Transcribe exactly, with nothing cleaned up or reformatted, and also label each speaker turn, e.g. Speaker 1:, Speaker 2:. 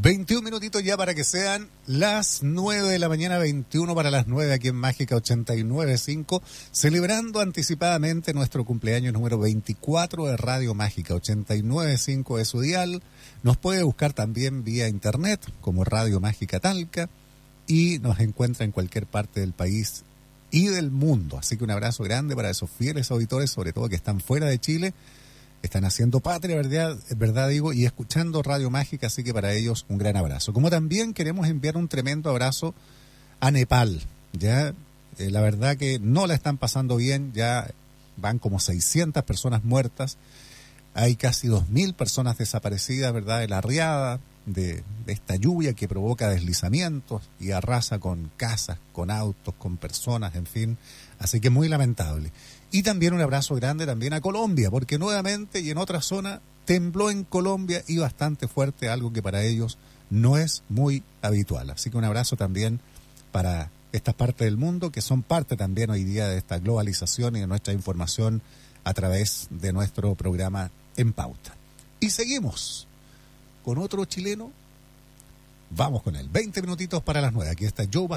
Speaker 1: veintiún minutitos ya para que sean las nueve de la mañana, veintiuno para las nueve aquí en Mágica ochenta y nueve punto cinco, celebrando anticipadamente nuestro cumpleaños número veinticuatro de Radio Mágica ochenta y nueve punto cinco de su dial. Nos puede buscar también vía internet como Radio Mágica Talca y nos encuentra en cualquier parte del país y del mundo. Así que un abrazo grande para esos fieles auditores, sobre todo que están fuera de Chile. Están haciendo patria, ¿verdad? ¿verdad? Digo, y escuchando Radio Mágica, así que para ellos un gran abrazo. Como también queremos enviar un tremendo abrazo a Nepal, ¿ya? Eh, la verdad que no la están pasando bien, ya van como seiscientas personas muertas, hay casi dos mil personas desaparecidas, ¿verdad? De la riada, de, de esta lluvia que provoca deslizamientos y arrasa con casas, con autos, con personas, en fin, así que muy lamentable. Y también un abrazo grande también a Colombia, porque nuevamente y en otra zona tembló en Colombia y bastante fuerte, algo que para ellos no es muy habitual. Así que un abrazo también para estas partes del mundo que son parte también hoy día de esta globalización y de nuestra información a través de nuestro programa En Pauta. Y seguimos con otro chileno. Vamos con él. veinte minutitos para las nueve. Aquí está Joe Bas-